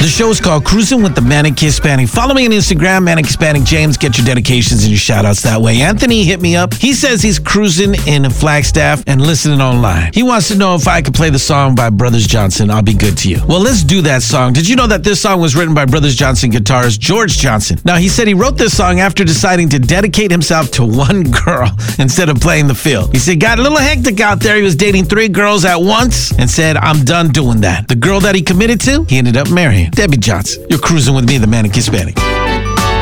The show is called Cruising with the Manic Hispanic. Follow me on Instagram, Manic Hispanic James. Get your dedications and your shout-outs that way. Anthony hit me up. He says he's cruising in Flagstaff and listening online. He wants to know if I could play the song by Brothers Johnson, I'll Be Good to You. Well, let's do that song. Did you know that this song was written by Brothers Johnson guitarist George Johnson? Now, he said he wrote this song after deciding to dedicate himself to one girl instead of playing the field. He said, got a little hectic out there. He was dating 3 girls at once and said, I'm done doing that. The girl that he committed to, he ended up marrying. Debbie Johnson. You're cruising with me, the Manic Hispanic.